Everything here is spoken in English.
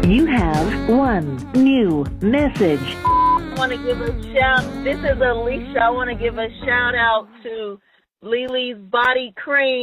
You have one new message. I want to give a shout. This is Alicia. I want to give a shout out to Lily's Body Cream.